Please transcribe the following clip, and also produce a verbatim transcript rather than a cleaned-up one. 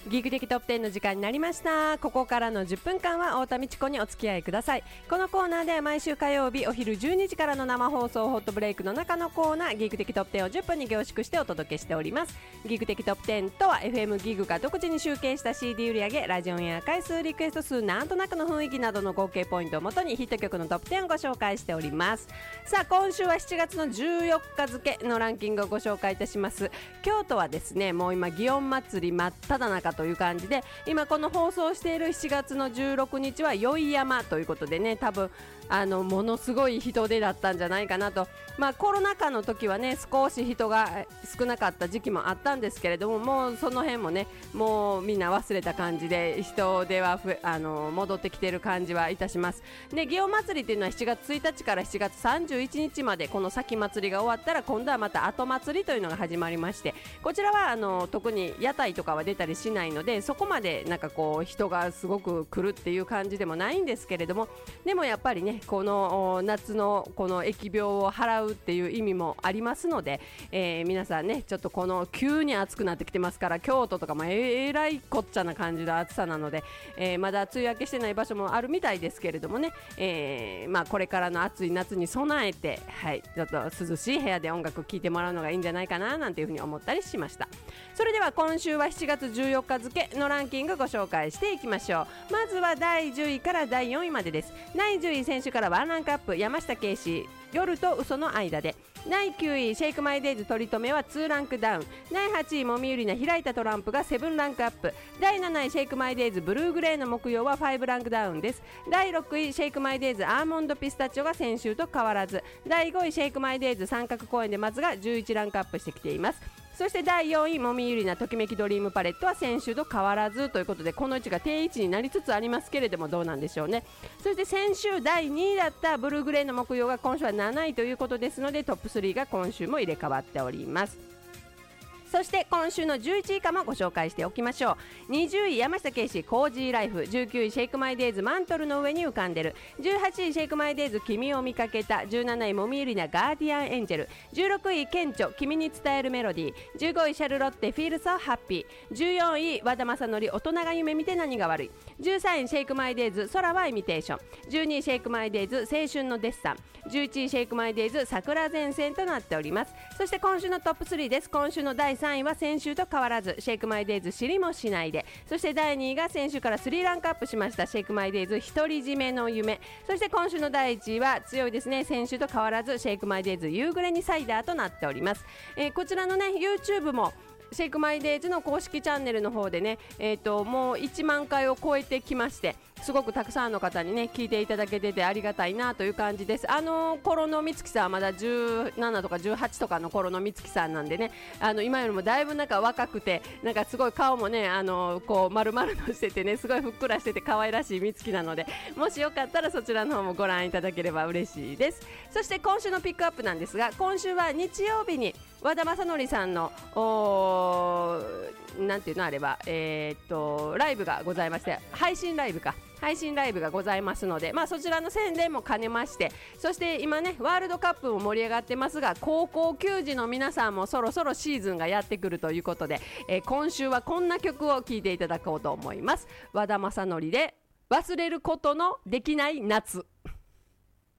ギーク的トップテンの時間になりました。ここからのじゅっぷんかんは太田美智子にお付き合いください。このコーナーでは毎週火曜日お昼じゅうにじからの生放送ホットブレイクの中のコーナー、ギーク的トップテンをじゅっぷんに凝縮してお届けしております。ギーク的トップテンとは エフエム ギグが独自に集計した シーディー 売り上げ、ラジオンエア回数、リクエスト数、なんとなくの雰囲気などの合計ポイントをもとにヒット曲のトップテンをご紹介しております。さあ、今週はしちがつのじゅうよっか付のランキングをご紹介いたします。京都はですね、もう今祇園祭り真っ只中という感じで、今この放送しているしちがつのじゅうろくにちは宵山ということでね、多分あのものすごい人出だったんじゃないかなと。まあコロナ禍の時はね、少し人が少なかった時期もあったんですけれども、もうその辺もね、もうみんな忘れた感じで人出はふあの戻ってきている感じはいたします。で、祇園祭りっていうのはしちがつついたちからしちがつさんじゅういちにちまで、この先祭りが終わったら今度はまた後祭りというのが始まりまして、こちらはあの特に屋台とかは出たりしないので、そこまでなんかこう人がすごく来るっていう感じでもないんですけれども、でもやっぱりね、この夏のこの疫病を払うっていう意味もありますので、えー、皆さんね、ちょっとこの急に暑くなってきてますから、京都とかもええらいこっちゃな感じの暑さなので、えー、まだ梅雨明けしてない場所もあるみたいですけれどもね、えーまあ、これからの暑い夏に備えて、はい、ちょっと涼しい部屋で音楽聴いてもらうのがいいんじゃないかななんていうふうに思ったりしました。それでは今週はしちがつじゅうよっか付のランキングご紹介していきましょう。まずはだいじゅういからだいよんいまでです。だいじゅうい、先週からワンランクアップ、山下圭司、夜と嘘の間で。だいきゅうい、シェイクマイデイズ取り留めはにランクダウン。だいはちい、もみゆりな開いたトランプがななランクアップ。だいなない、シェイクマイデイズブルーグレーの木曜はごランクダウンです。だいろくい、シェイクマイデイズアーモンドピスタチオが先週と変わらず。だいごい、シェイクマイデイズ三角公園で待つがじゅういちランクアップしてきています。そしてだいよんい、もみゆりなときめきドリームパレットは先週と変わらずということで、この位置が定位置になりつつありますけれども、どうなんでしょうね。そして先週だいにいだったブルーグレーの木曜が今週はなないということですので、トップスリーが今週も入れ替わっております。そして今週のじゅういちい以下もご紹介しておきましょう。にじゅうい、山下圭司コージーライフ。じゅうきゅうい、シェイクマイデイズマントルの上に浮かんでる。じゅうはちい、シェイクマイデイズ君を見かけた。じゅうなない、もみゆりなガーディアンエンジェル。じゅうろくい、ケンチョ君に伝えるメロディー。じゅうごい、シャルロッテフィールソーハッピー。じゅうよんい、和田正則大人が夢見て何が悪い。じゅうさんい、シェイクマイデイズ空はイミテーション。じゅうにい、シェイクマイデイズ青春のデッサン。じゅういちい、シェイクマイデイズ桜前線となっております。そして今週のトップスリーです。今週のだいさんいは先週と変わらず、シェイクマイデイズ知りもしないで。そしてだいにいが先週からさんランクアップしました、シェイクマイデイズ独り占めの夢。そして今週のだいいちいは強いですね、先週と変わらず、シェイクマイデイズ夕暮れにサイダーとなっております。えー、こちらのね YouTube もシェイクマイデイズの公式チャンネルの方でね、えーと、もういちまんかいを超えてきまして、すごくたくさんの方にね聞いていただけててありがたいなという感じです。あの頃のみつきさんはまだじゅうななとかじゅうはちとかの頃のみつきさんなんでね、あの今よりもだいぶなんか若くて、なんかすごい顔もね、あのこう丸々としててね、すごいふっくらしてて可愛らしいみつきなので、もしよかったらそちらの方もご覧いただければ嬉しいです。そして今週のピックアップなんですが、今週は日曜日に和田正則さんのなんていうのあれば、えー、っとライブがございまして、配信ライブか配信ライブがございますので、まあ、そちらの宣伝も兼ねまして、そして今ねワールドカップも盛り上がってますが、高校球児の皆さんもそろそろシーズンがやってくるということで、えー、今週はこんな曲を聴いていただこうと思います。和田正則で忘れることのできない夏。